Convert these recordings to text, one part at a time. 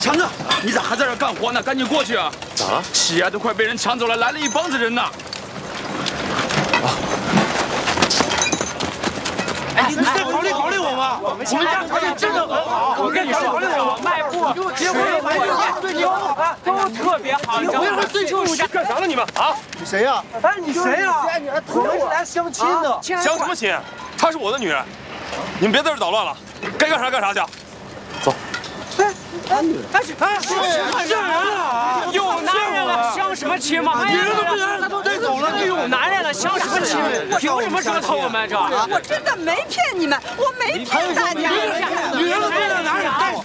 强子，你咋还在这干活呢？赶紧过去啊！ 咋了？ 鞋都快被人抢走了，来了一帮子人呢。 哎，你再考虑考虑我吗？我们家条件真的很好， 我跟你说，卖布、结婚、对你好啊，都特别好。你不是追求干啥呢你们啊？ 你谁呀？哎，你谁呀？你还偷我来相亲的？ 相什么亲？她是我的女人，你们别在这捣乱了，该干啥干啥去。走。 这人啊，有男人了，相什么亲嘛？ 女人都不让，他都带走了。 有男人了，相什么亲？凭什么说偷我们这？ 我真的没骗你们，我没骗大家。 女人都不让男人带。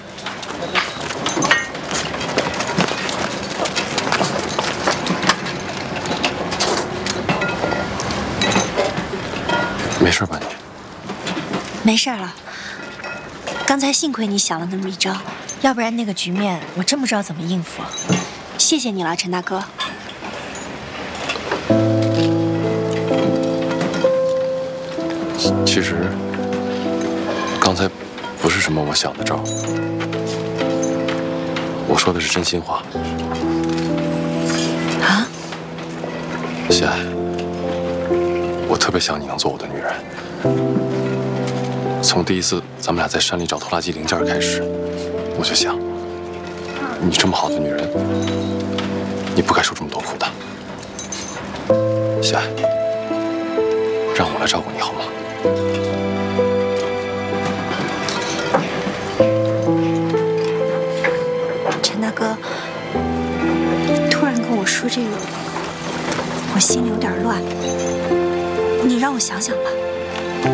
没事吧你？ 没事了。刚才幸亏你想了那么一招，要不然那个局面我真不知道怎么应付。谢谢你了，陈大哥。 其实刚才不是什么我想的招，我说的是真心话。 啊？ 喜爱，我特别想你能做我的女人。从第一次咱们俩在山里找拖拉机零件开始，我就想，你这么好的女人，你不该受这么多苦的。喜爱，让我来照顾你好吗？ 陈大哥，你突然跟我说这个，我心里有点乱，你让我想想吧。